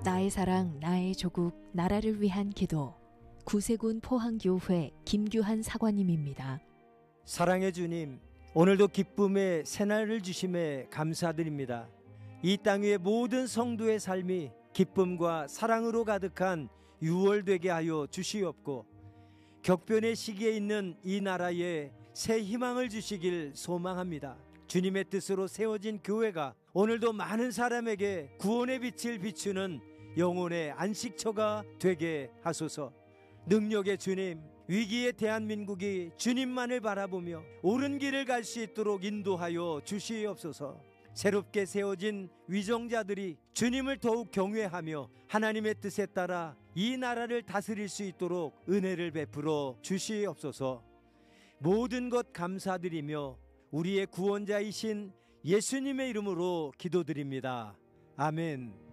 나의 사랑, 나의 조국, 나라를 위한 기도. 구세군 포항교회 김규한 사관님입니다. 사랑의 주님, 오늘도 기쁨의 새날을 주심에 감사드립니다. 이 땅 위의 모든 성도의 삶이 기쁨과 사랑으로 가득한 6월 되게 하여 주시옵고, 격변의 시기에 있는 이 나라에 새 희망을 주시길 소망합니다. 주님의 뜻으로 세워진 교회가 오늘도 많은 사람에게 구원의 빛을 비추는 영혼의 안식처가 되게 하소서. 능력의 주님, 위기의 대한민국이 주님만을 바라보며 옳은 길을 갈 수 있도록 인도하여 주시옵소서. 새롭게 세워진 위정자들이 주님을 더욱 경외하며 하나님의 뜻에 따라 이 나라를 다스릴 수 있도록 은혜를 베풀어 주시옵소서. 모든 것 감사드리며 우리의 구원자이신 예수님의 이름으로 기도드립니다. 아멘.